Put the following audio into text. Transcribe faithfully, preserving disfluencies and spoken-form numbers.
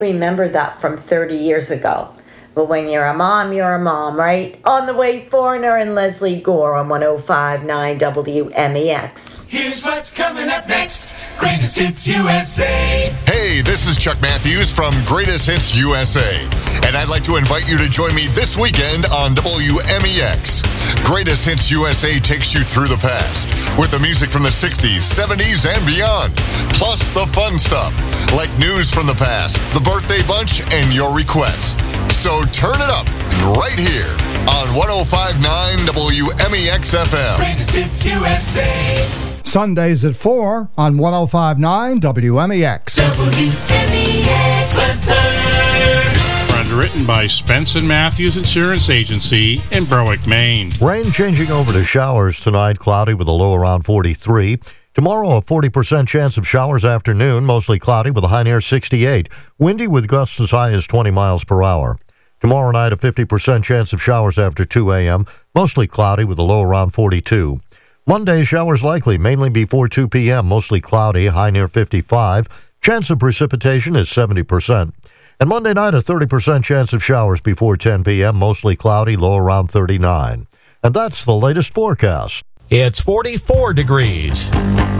remember that from thirty years ago. But when you're a mom, you're a mom, right? On the way, Foreigner and Leslie Gore on one oh five point nine W M E X. Here's what's coming up next. Greatest Hits U S A. Hey, this is Chuck Matthews from Greatest Hits U S A. And I'd like to invite you to join me this weekend on W M E X. Greatest Hits U S A takes you through the past with the music from the sixties, seventies, and beyond. Plus the fun stuff like news from the past, the birthday bunch, and your requests. So turn it up right here on one oh five point nine W M E X F M. Greatest Hits U S A. Sundays at four on one oh five point nine W M E X. W M E X. Weather. Underwritten by Spence and Matthews Insurance Agency in Berwick, Maine. Rain changing over to showers tonight, cloudy with a low around forty-three. Tomorrow, a forty percent chance of showers afternoon, mostly cloudy with a high near sixty-eight. Windy with gusts as high as twenty miles per hour. Tomorrow night, a fifty percent chance of showers after two a.m., mostly cloudy with a low around forty-two. Monday, showers likely, mainly before two p.m., mostly cloudy, high near fifty-five. Chance of precipitation is seventy percent. And Monday night, a thirty percent chance of showers before ten p.m., mostly cloudy, low around thirty-nine. And that's the latest forecast. It's forty-four degrees.